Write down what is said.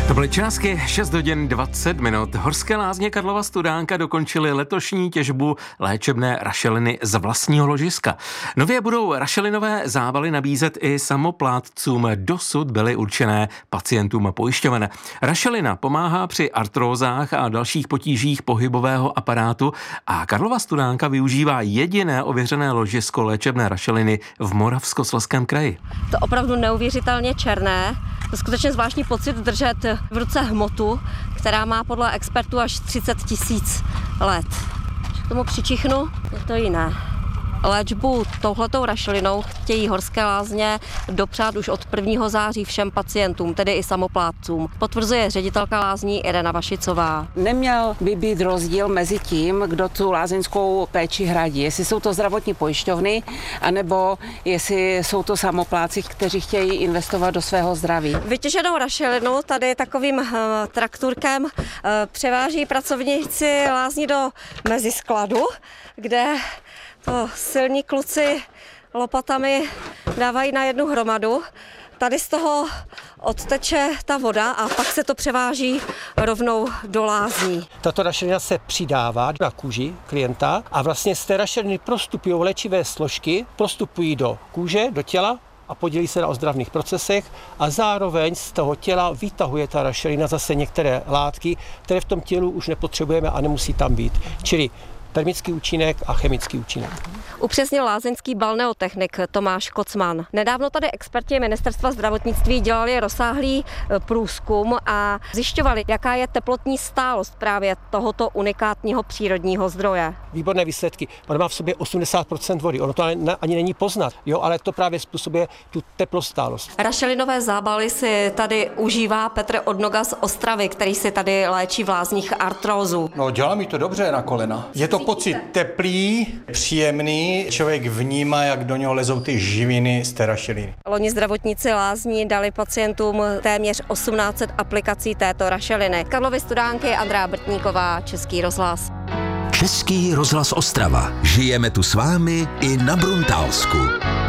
To byly čásky 6 hodin 20 minut. Horské lázně Karlova Studánka dokončily letošní těžbu léčebné rašeliny z vlastního ložiska. Nově budou rašelinové zábaly nabízet i samoplátcům. Dosud byly určené pacientům pojišťoven. Rašelina pomáhá při artrózách a dalších potížích pohybového aparátu a Karlova Studánka využívá jediné ověřené ložisko léčebné rašeliny v Moravskoslezském kraji. To opravdu neuvěřitelně černé. To skutečně zvláštní pocit držet v ruce hmotu, která má podle expertů až 30 000 let. Když k tomu přičichnu, je to jiné. Léčbu touhletou rašelinou chtějí Horské lázně dopřát už od 1. září všem pacientům, tedy i samoplátcům. Potvrzuje ředitelka lázní Irena Vašicová. Neměl by být rozdíl mezi tím, kdo tu lázeňskou péči hradí. Jestli jsou to zdravotní pojišťovny, anebo jestli jsou to samopláci, kteří chtějí investovat do svého zdraví. Vytěženou rašelinu tady takovým traktorkem převáží pracovníci lázní do meziskladu, kde to silní kluci lopatami dávají na jednu hromadu. Tady z toho odteče ta voda a pak se to převáží rovnou do lázní. Tato rašelina se přidává na kůži klienta a vlastně z té rašeliny prostupují léčivé složky, prostupují do kůže, do těla a podílí se na ozdravných procesech a zároveň z toho těla vytahuje ta rašelina zase některé látky, které v tom tělu už nepotřebujeme a nemusí tam být. Čili termický účinek a chemický účinek. Upřesnil lázeňský balneotechnik Tomáš Kocman. Nedávno tady experti Ministerstva zdravotnictví dělali rozsáhlý průzkum a zjišťovali, jaká je teplotní stálost právě tohoto unikátního přírodního zdroje. Výborné výsledky. On má v sobě 80% vody. Ono to ani není poznat, ale to právě způsobuje tu teplostálost. Rašelinové zábaly si tady užívá Petr Odnoga z Ostravy, který si tady léčí v lázních artrózu. No, dělá mi to dobře na kolena. Je to pocit teplý, příjemný. Člověk vnímá, jak do něho lezou ty živiny z té rašeliny. Loni zdravotníci lázní dali pacientům téměř 1800 aplikací této rašeliny. Karlovy Studánky, Andrea Brtníková, Český rozhlas. Český rozhlas Ostrava. Žijeme tu s vámi i na Bruntálsku.